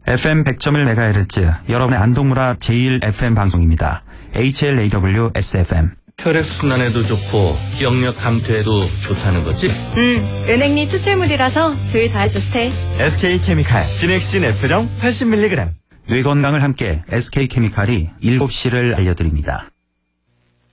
FM 100.1MHz, 여러분의 안동문화 제1FM 방송입니다. HLAW SFM. 혈액순환에도 좋고 기억력 감퇴에도 좋다는 거지? 은행잎 추출물이라서 둘 다 좋대. SK케미칼 기넥신 F정 80mg. 뇌 건강을 함께 SK케미칼이 7시를 알려드립니다.